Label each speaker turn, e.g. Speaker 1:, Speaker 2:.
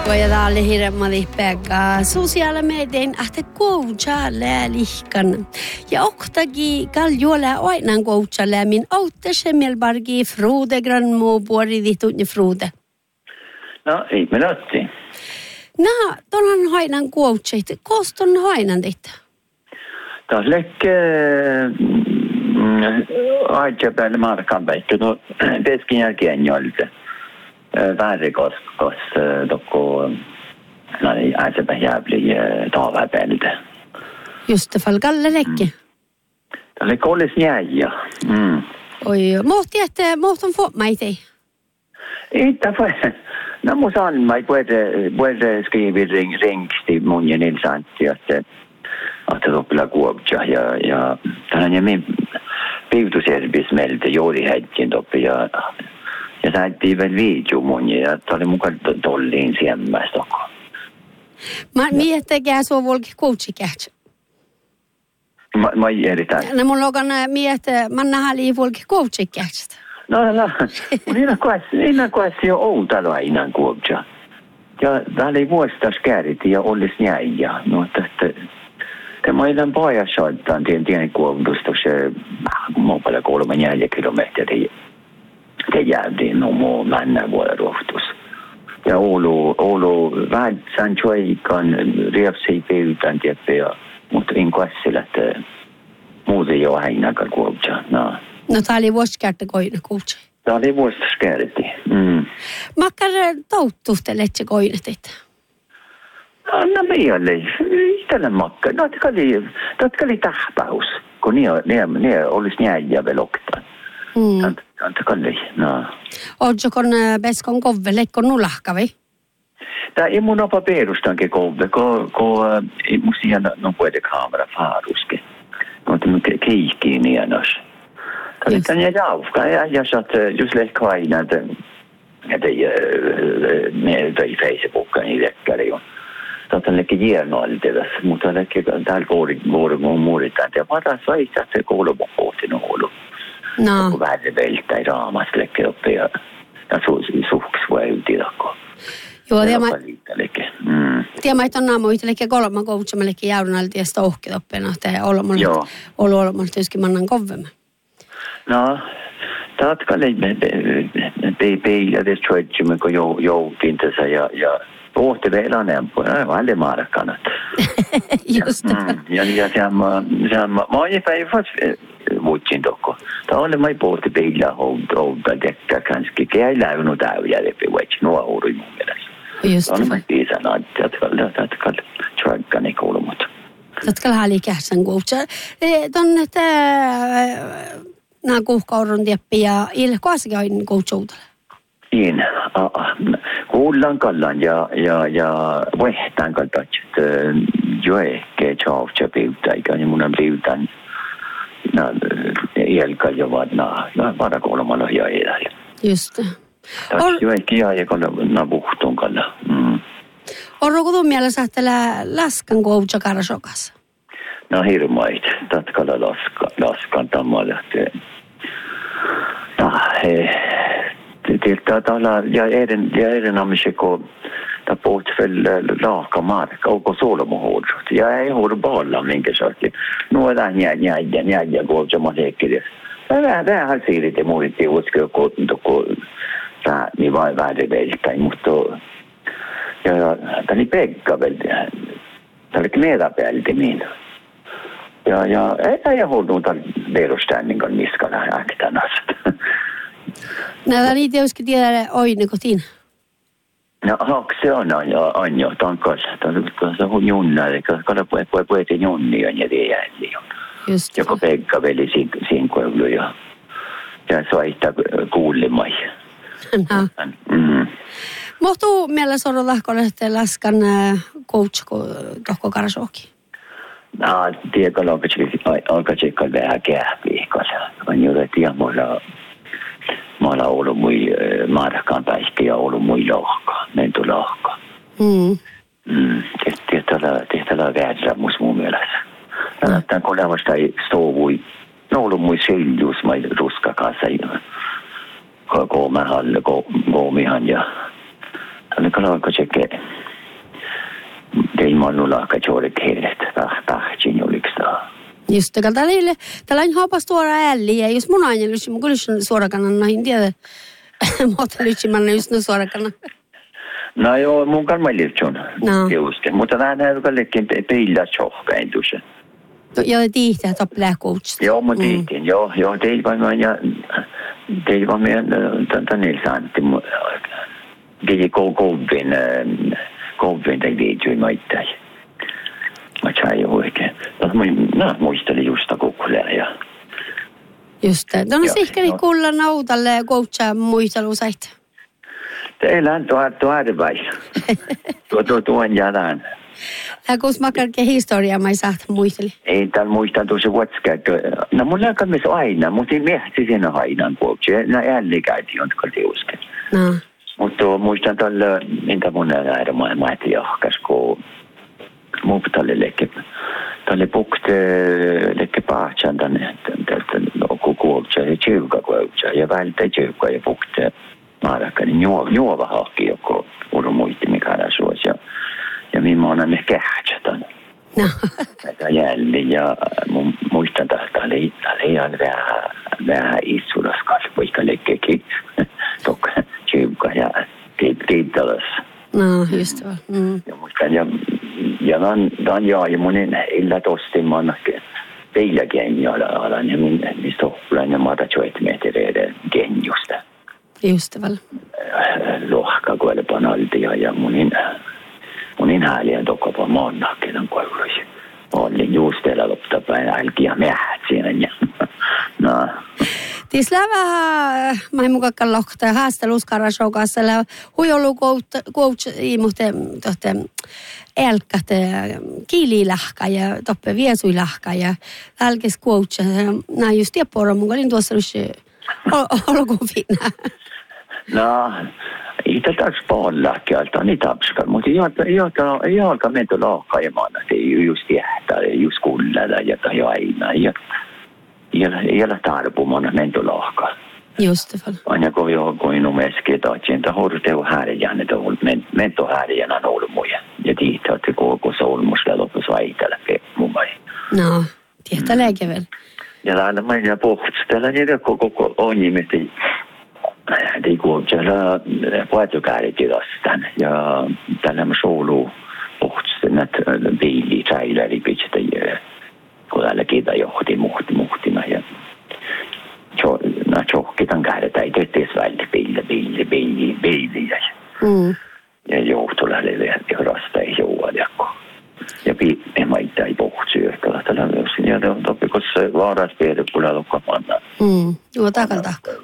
Speaker 1: ja täällä hirveästi päivää sosiaalinen medien ahte koutsalle lihkan. Ja oktakin kaljoilla aina koutsalle min auttasemmelbargi Frode Granmo puoli dittunni Frode.
Speaker 2: No, ei me lähti.
Speaker 1: No, tuollahan hainan koutsit. Koston hainan teitä?
Speaker 2: Taas lekke aitja päälle markan päikkä. No, peskin jälkeen jolta. Väärikos tokko aitja jävli taavapäältä.
Speaker 1: Just det fall galle lekke.
Speaker 2: Tämä oli kolles jäijä.
Speaker 1: Oi, mohti, että mohton få mig till.
Speaker 2: Inte för. No, mun sanon, mä puhuin skrivi ringsti mun ja niin santti, että toppila kuopja ja tällainen min piutuservis meiltä juuri hetkin toppi ja saatiin vielä video mun ja tämä oli mukaan tolliin siemmästä.
Speaker 1: Mä miettekää sua volki coachikähtsä.
Speaker 2: Mä erittäin.
Speaker 1: No mun logan miettä, mä nähäli volki coachikähtsä.
Speaker 2: No, niinä kuessa jo outalo aina kuopja. Ja täällä ei vuostas kääriti ja olisi jäijä. No, tämä ei ole paja soittaa tien kuovutusta, mun paljon 3 kilometriä te jäätiin no mennä vuoden ruohtus. Ja Oulu vähän sanchoikan riepsi pyytän tiettyjä, mutta en kuessilla, että muuten jo ainakaan kuopja.
Speaker 1: No tää oli vuosikäärtä koina kuutsi.
Speaker 2: Tää oli vuosikäärti.
Speaker 1: Makkar touttuhteletse koinetit?
Speaker 2: No mieli. Tällä makka. No tatka oli tahpaus. Kun ne olisi jäijä veloktaan. Tatka oli, no.
Speaker 1: Ootko kun beskon kovvelle, kun nulahka vai?
Speaker 2: Tää ei mun opa perustankin kovve, kun musta ihan puhuta kamera faaruski. Mutta kiihkiin nienos. Tämä on jauhka. Ja saat just lehkä aina, että meiltä ei Facebookan niin lekkäri on. Tämä on lehkä hienoilta tässä, mutta lehkä täällä vuoden muuritaan. Ja mä taas vaihtaa se koulumun kohti Oulu.
Speaker 1: No.
Speaker 2: Kun vähän veltä ei raamassa lehkä oppe ja suhks voi yltilakko.
Speaker 1: Joo, tiedä, että on naamoita lehkä 3 koutsamme lehkä jaudunalta ja sitä ohkit oppena. Tämä on ollut tietysti mannan kovvemme.
Speaker 2: No, tatka leimme peilä des tjöjtjumme kun joutin tässä ja pohti vielä enempää. Valle markkanat.
Speaker 1: Just
Speaker 2: ja samma många päivät vuotsin tokko. Tämä oli mai pohti peilä houta dekka kanske. Käy läynyt täyjä läpi vuotsi nuo uuri mun mielestä.
Speaker 1: Just
Speaker 2: on mai piisan tatka tjöjkkani kuulumut.
Speaker 1: Tatka hali kähtsän kuutsa. Tonne nämä kuukauden tieppi ja ilkoasikin on kuutsuutella.
Speaker 2: Niin, kuullaan kallan ja vehtään kaltaan, että jo ehkä tjauhtja piuttaa, eikä mun on piuttaan ilkalla jo varakolmalla ja edellä.
Speaker 1: Just.
Speaker 2: Jo ehkä jääkalla puhtuun kalla.
Speaker 1: On rokutun mielessä, että laskan kuutsa karasokas?
Speaker 2: No hirmait, tatkalla laskan tamalla. Täällä ja erinomaisesti kun tämä puhut vielä laakamarkka, onko solmuhuudut. Ja ei huudu balla minkä sortin. Nuolaan jäijä kuulta sekkiä. Vähän siirryt ja muihin uskoa, kun tämä niin vain väärin veltäin, mutta tämä oli Pekka veltä. Tämä oli kneedapäälti minä. Ja ei huudunut verustäänin kan miskana äktänas.
Speaker 1: Näitä niitä joskin tiedä oine kotiin.
Speaker 2: No, se on jo tankkas. Se on junna, eli kada puhutin junnia ja tiedä.
Speaker 1: Just.
Speaker 2: Joko Pekka veli sinkoilu ja soittaa kuulimai.
Speaker 1: No. Mohtuu mielessä on lahkolle laskan coach tohko karasoki?
Speaker 2: No, tiedä, alkaa tsekkaa vähän kääpiikossa. On juuri tiedä, mä olen ollut mui markkaan päihkä ja ollut mui lohka, menty lohka. Tehtävä väärä mun mielestä. Tämän kolmasta ei stovui, no ollut mui seljus, mä ruskakassa. Koomihan ja tänne kalauko tsekkaa. teillä on ollut aika juuri kielet. Tahtsin oliko tämä.
Speaker 1: Just det, tällä on haapas tuoda ääliä. Jos mun aina lysi, mun kyllä suorakana, en tiedä. Mutta lysi, mä just suorakana.
Speaker 2: No joo, mun kanssa lytsun. Just, mutta tämä on kallekin peillä tjohkain tuossa.
Speaker 1: Ja tiihtää toppelää coachista.
Speaker 2: Joo, mä tiihtiin. Joo, teillä vaan meidän tänne saanti. Teillä kovin tai viityy maittain. Mä sain jo oikein. Mä muistelin just kukuleja ja...
Speaker 1: Just det. No sihkeri kuulla nautalle ja coachaa muistelusait.
Speaker 2: Teillä on tuoda vai. Tuon jälään.
Speaker 1: Kus mä karke historiaa mä ei saa muisteli.
Speaker 2: Ei tämän muistan tuossa WhatsApp. No mun näkään aina, mutta ei mehti siinä aina coachia. Nää ällikäiti on kaltiusken.
Speaker 1: No.
Speaker 2: Mutta muistan tällä, minkä mun nähdä mä eti jahkas, kun muutalle lekke. Tälle pukte lekke pahtsan tänne, kun kuultsa ja tjuvka kuultsa ja vältä tjuvka ja pukte maarakkani juova hakki, joku uru muisti mikä asuus ja millainen on ne kähtsä.
Speaker 1: No.
Speaker 2: Tätä jälleen ja muistan, että tämä oli ihan vähän issuras kasvoika lekkekin. Tokka tjuvka ja tiittalas.
Speaker 1: No, just det.
Speaker 2: Ja muistan, ja dan ja monen illa tostin mannakke teillä genjalla ja min stopplan ja mata meter genjusta.
Speaker 1: Just det väl.
Speaker 2: Lohka kuole panalti ja monin hääliä tokkapa mannakken kouluisi. Olin juustella loptapäin älkiä mähät siinä ja no.
Speaker 1: Tisla vähän, mä en mukaan lohtaa haasteluskarasokassa, huijolu coach imuhte elkät kiililahka ja toppe viesuilahka ja älkes coach. Nää just tieporo, mun olin tuossa olkuvina.
Speaker 2: No, ei tätä spaallahkia, että on itapska, mutta ei alkaa mennä lahkaimaan, että ei just jähtää, just kuunnella ja aina ei ole tarpumaan mennä lahkaa.
Speaker 1: Just det.
Speaker 2: Aina kun jokin numeski, että horteu härjään, että mennä härjään on ollut muja. Ja tiittää, että kun solmusella lopussa väitellä mun vai.
Speaker 1: No, tiedätä lääkevel.
Speaker 2: Ja täällä mä en puhutella niitä koko onimista. Det går siellä puhutukääritilasta ja tällä mä soulu puhutsen, että biili traileri pitää kun täällä kiitä johti muhtina ja tjohkitan käydetään ei töttees välillä biili ja johtulälle ja rasta ei juoda ja maita ei puhutsi yhtä tällä myös ja on topikossa vaaraspiedet kuulla lukkamanna.
Speaker 1: Joo takalta.